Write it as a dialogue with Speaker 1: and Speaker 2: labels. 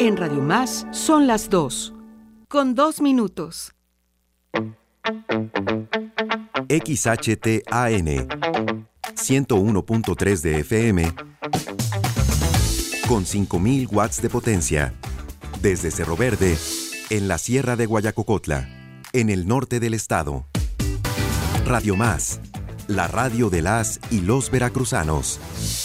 Speaker 1: En Radio Más son las 2, con 2 minutos.
Speaker 2: XHTAN 101.3 de FM con 5.000 watts de potencia. Desde Cerro Verde, en la Sierra de Guayacocotla, en el norte del estado. Radio Más, la radio de las y los veracruzanos.